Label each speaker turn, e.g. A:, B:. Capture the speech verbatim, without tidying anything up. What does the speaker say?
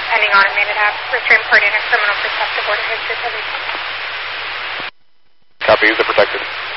A: pending automated app. Return party and a criminal protective order history.
B: Copy, user protected.